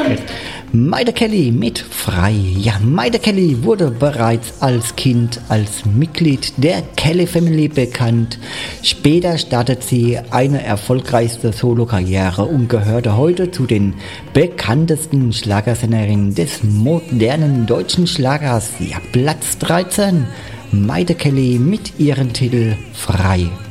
Maida Kelly mit Frei. Ja, Maida Kelly wurde bereits als Kind als Mitglied der Kelly Family bekannt. Später startet sie eine erfolgreichste Solokarriere und gehörte heute zu den bekanntesten Schlagersängerinnen des modernen deutschen Schlagers. Ja, Platz 13. Maida Kelly mit ihrem Titel Frei.